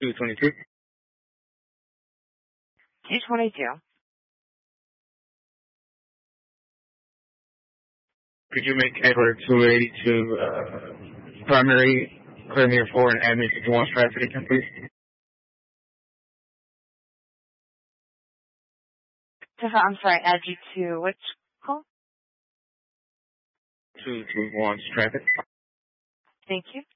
222. 222. Could you make Edward 282 primary, clear me 4, and add me 51 traffic again, please? I'm sorry, add you to which call? 221 traffic. Thank you.